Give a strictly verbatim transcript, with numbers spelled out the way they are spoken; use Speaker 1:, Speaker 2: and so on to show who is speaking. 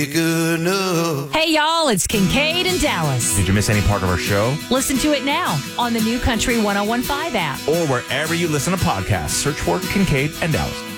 Speaker 1: Good enough.
Speaker 2: Hey, y'all, it's Kincaid and Dallas.
Speaker 3: Did you miss any part of our show?
Speaker 2: Listen to it now on the new Country ten fifteen app.
Speaker 3: Or wherever you listen to podcasts. Search for Kincaid and Dallas.